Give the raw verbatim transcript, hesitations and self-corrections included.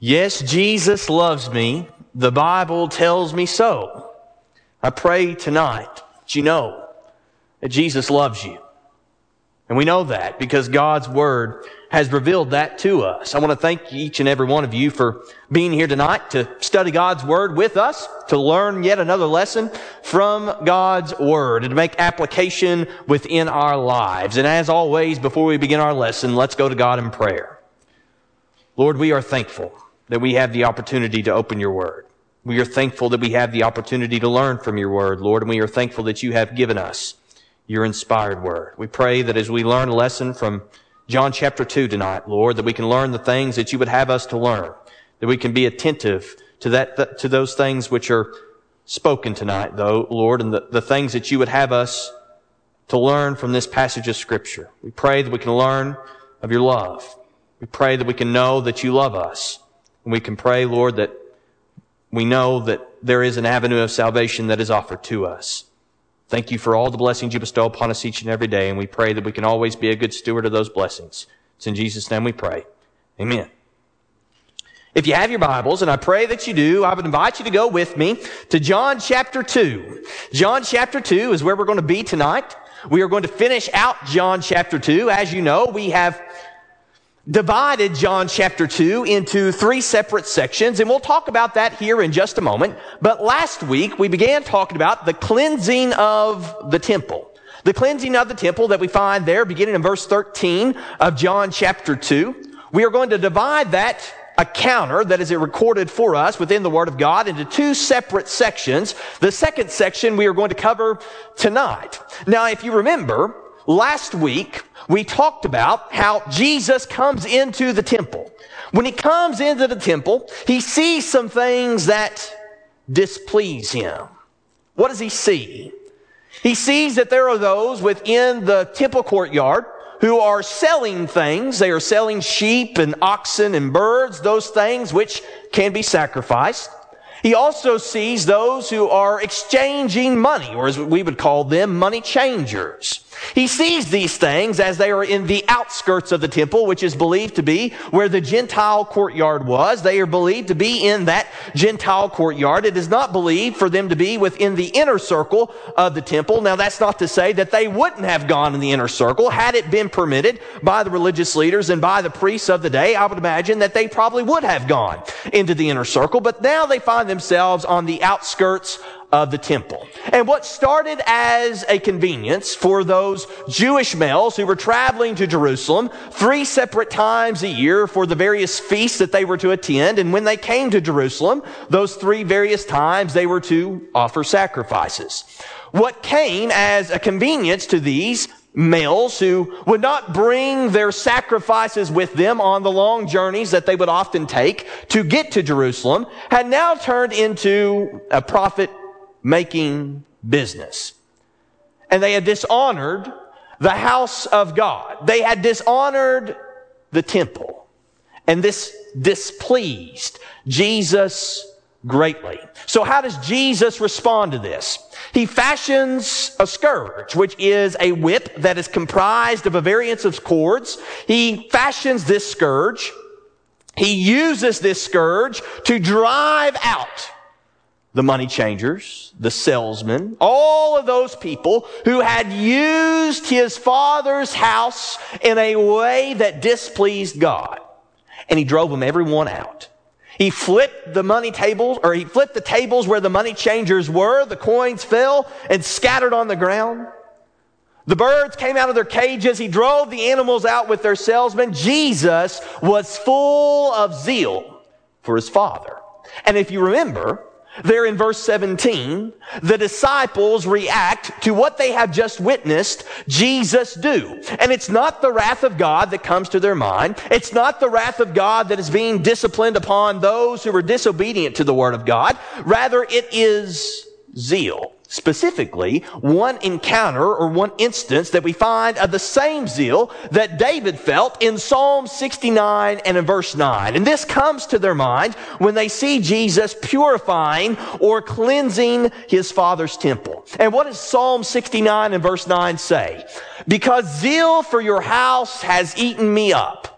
Yes, Jesus loves me. The Bible tells me so. I pray tonight that you know that Jesus loves you. And we know that because God's Word has revealed that to us. I want to thank each and every one of you for being here tonight to study God's Word with us, to learn yet another lesson from God's Word, and to make application within our lives. And as always, before we begin our lesson, let's go to God in prayer. Lord, we are thankful that we have the opportunity to open your Word. We are thankful that we have the opportunity to learn from your Word, Lord, and we are thankful that you have given us your inspired Word. We pray that as we learn a lesson from John chapter two tonight, Lord, that we can learn the things that you would have us to learn, that we can be attentive to that, to those things which are spoken tonight, though, Lord, and the, the things that you would have us to learn from this passage of Scripture. We pray that we can learn of your love. We pray that we can know that you love us. And we can pray, Lord, that we know that there is an avenue of salvation that is offered to us. Thank you for all the blessings you bestow upon us each and every day, and we pray that we can always be a good steward of those blessings. It's in Jesus' name we pray. Amen. If you have your Bibles, and I pray that you do, I would invite you to go with me to John chapter two. John chapter two is where we're going to be tonight. We are going to finish out John chapter two. As you know, we have divided John chapter two into three separate sections, and we'll talk about that here in just a moment. But last week, we began talking about the cleansing of the temple. The cleansing of the temple that we find there beginning in verse thirteen of John chapter two. We are going to divide that encounter that is recorded for us within the Word of God into two separate sections. The second section we are going to cover tonight. Now, if you remember, last week, we talked about how Jesus comes into the temple. When he comes into the temple, he sees some things that displease him. What does he see? He sees that there are those within the temple courtyard who are selling things. They are selling sheep and oxen and birds, those things which can be sacrificed. He also sees those who are exchanging money, or as we would call them, money changers. He sees these things as they are in the outskirts of the temple, which is believed to be where the Gentile courtyard was. They are believed to be in that Gentile courtyard. It is not believed for them to be within the inner circle of the temple. Now, that's not to say that they wouldn't have gone in the inner circle had it been permitted by the religious leaders and by the priests of the day. I would imagine that they probably would have gone into the inner circle, but now they find themselves on the outskirts of the temple. And what started as a convenience for those Jewish males who were traveling to Jerusalem three separate times a year for the various feasts that they were to attend, and when they came to Jerusalem, those three various times they were to offer sacrifices. What came as a convenience to these males who would not bring their sacrifices with them on the long journeys that they would often take to get to Jerusalem had now turned into a profit making business. And they had dishonored the house of God. They had dishonored the temple. And this displeased Jesus greatly. So how does Jesus respond to this? He fashions a scourge, which is a whip that is comprised of a variance of cords. He fashions this scourge. He uses this scourge to drive out the money changers, the salesmen, all of those people who had used his Father's house in a way that displeased God. And he drove them everyone out. He flipped the money tables, or he flipped the tables where the money changers were. The coins fell and scattered on the ground. The birds came out of their cages. He drove the animals out with their salesmen. Jesus was full of zeal for his Father. And if you remember, there in verse seventeen, the disciples react to what they have just witnessed Jesus do. And it's not the wrath of God that comes to their mind. It's not the wrath of God that is being disciplined upon those who are disobedient to the Word of God. Rather, it is zeal. Specifically, one encounter or one instance that we find of the same zeal that David felt in Psalm sixty-nine and in verse nine. And this comes to their mind when they see Jesus purifying or cleansing his Father's temple. And what does Psalm sixty-nine and verse nine say? Because zeal for your house has eaten me up.